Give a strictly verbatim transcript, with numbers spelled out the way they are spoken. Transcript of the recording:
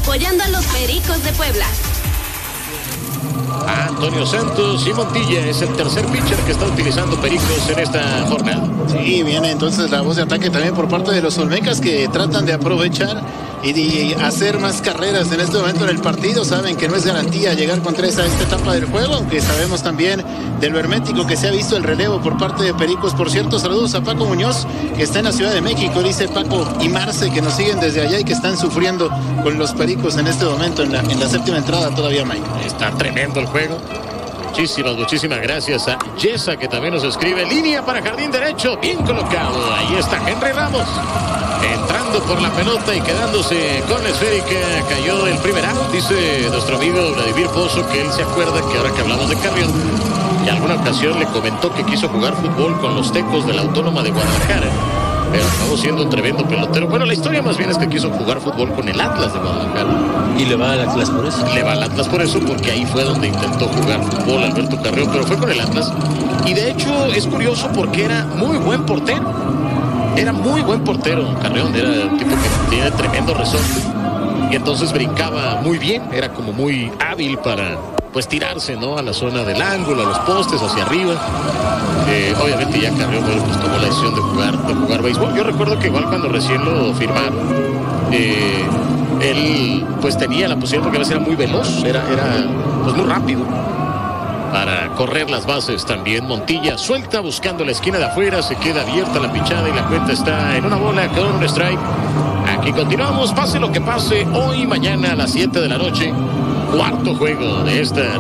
apoyando a los Pericos de Puebla. Antonio Santos y Montilla es el tercer pitcher que está utilizando Pericos en esta jornada. Sí, viene entonces la voz de ataque también por parte de los Olmecas, que tratan de aprovechar y de hacer más carreras en este momento en el partido. Saben que no es garantía llegar con tres a esta etapa del juego, aunque sabemos también de lo hermético que se ha visto el relevo por parte de Pericos. Por cierto, saludos a Paco Muñoz, que está en la Ciudad de México, dice Paco, y Marce, que nos siguen desde allá y que están sufriendo con los Pericos en este momento en la, en la séptima entrada todavía, Mike. Está tremendo el juego. Muchísimas, muchísimas gracias a Yesa, que también nos escribe. Línea para jardín derecho, bien colocado. Ahí está Henry Ramos, entrando por la pelota y quedándose con la esférica. Cayó el primer out. Dice nuestro amigo Vladimir Pozo que él se acuerda que ahora que hablamos de Carrión, en alguna ocasión le comentó que quiso jugar fútbol con los Tecos de la Autónoma de Guadalajara, pero acabó siendo un tremendo pelotero. Bueno, la historia más bien es que quiso jugar fútbol con el Atlas de Guadalajara. ¿Y le va al Atlas por eso? Le va al Atlas por eso, porque ahí fue donde intentó jugar fútbol Alberto Carrión, pero fue con el Atlas. Y de hecho es curioso porque era muy buen portero. Era muy buen portero Carrión, era un tipo que tiene tremendo resorte. Y entonces brincaba muy bien, era como muy hábil para pues tirarse, ¿no?, a la zona del ángulo, a los postes, hacia arriba. Eh, obviamente ya Carrión, bueno, pues tomó la decisión de jugar, de jugar béisbol. Yo recuerdo que igual cuando recién lo firmaron, eh, él pues tenía la posibilidad, porque a veces era muy veloz, era, era pues muy rápido para correr las bases también. Montilla suelta buscando la esquina de afuera, se queda abierta la pichada y la cuenta está en una bola con un strike. Aquí continuamos, pase lo que pase, hoy, mañana a las siete de la noche, cuarto juego de esta